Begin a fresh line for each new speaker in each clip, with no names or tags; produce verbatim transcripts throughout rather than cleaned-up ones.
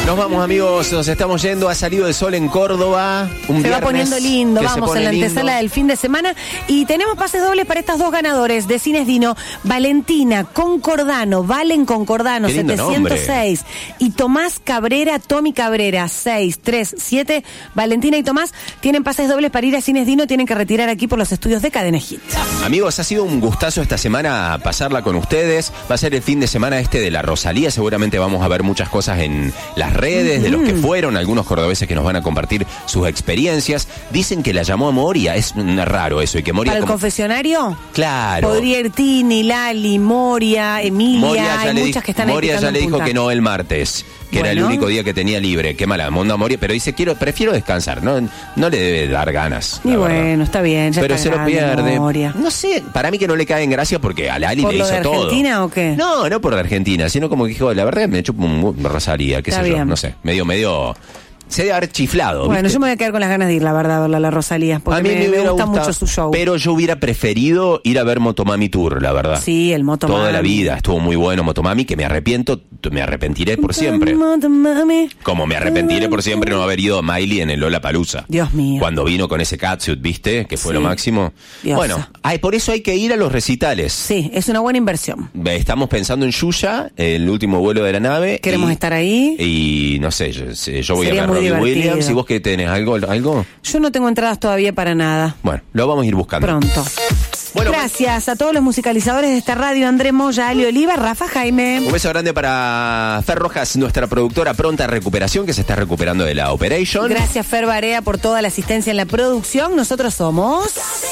Nos vamos, amigos, nos estamos yendo. Ha salido el sol en Córdoba. Un
se va poniendo lindo, vamos en la antesala
lindo.
del fin de semana. Y tenemos pases dobles para estas dos ganadores de Cines Dino. Valentina Concordano, Valen Concordano, setecientos seis. Nombre. Y Tomás Cabrera, Tommy Cabrera, seis tres siete. Valentina y Tomás tienen pases dobles para ir a Cines Dino. Tienen que retirar aquí por los estudios de Cadena Hit.
Amigos, ha sido un gustazo esta semana pasarla con ustedes. Va a ser el fin de semana este de la Rosalía. Seguramente vamos a ver muchas cosas en las redes de los que fueron, algunos cordobeses que nos van a compartir sus experiencias. Dicen que la llamó a Moria, es raro eso. Y que Moria
¿Para el
como...
confesionario?
Claro.
Podría ir Tini, Lali, Moria, Emilia,
Moria
hay muchas
di...
que están
Moria ya le dijo
punta.
que no el martes, que bueno. Era el único día que tenía libre. Qué mala onda Moria, pero dice, quiero, prefiero descansar, no, no le debe dar ganas.
Y bueno,
verdad.
Está bien, ya
pero
está
se
grande,
lo pierde.
Moria.
No sé, para mí que no le cae en gracia porque a Lali le hizo todo.
¿Por lo de Argentina o qué?
No, no por Argentina, sino como que dijo, la verdad me chupo un Rosalía, qué
está
sé
bien.
yo, no sé, medio, medio... Se debe haber chiflado.
Bueno,
¿viste?
yo me voy a quedar con las ganas de ir, la verdad, a verla a la Rosalía. Porque
a mí
me,
me,
me gusta
gustado,
mucho su show.
Pero yo hubiera preferido ir a ver Motomami Tour, la verdad.
Sí, el Motomami.
Toda la vida estuvo muy bueno Motomami, que me arrepiento, me arrepentiré por siempre.
Motomami.
Como me arrepentiré por siempre no haber ido a Miley en el Lollapalooza.
Dios mío.
Cuando vino con ese catsuit, ¿viste? Que fue
sí.
lo máximo.
Diosa.
Bueno, ay, por eso hay que ir a los recitales.
Sí, es una buena inversión.
Estamos pensando en Yuya, el último vuelo de la nave.
Queremos
y,
estar ahí.
Y no sé, yo, yo voy
Sería
a ver Robbie
divertido.
Williams. ¿Y vos qué tenés? ¿Algo, ¿Algo?
Yo no tengo entradas todavía para nada.
Bueno, lo vamos a ir buscando.
Pronto. Bueno, gracias a todos los musicalizadores de esta radio, André Moya, Ali Oliva, Rafa Jaime.
Un beso grande para Fer Rojas, nuestra productora, pronta recuperación, que se está recuperando de la operation.
Gracias, Fer Barea, por toda la asistencia en la producción. Nosotros somos...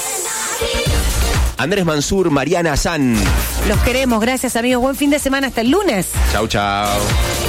Andrés Mansur, Mariana San.
Los queremos, gracias amigos. Buen fin de semana, hasta el lunes.
Chau, chau.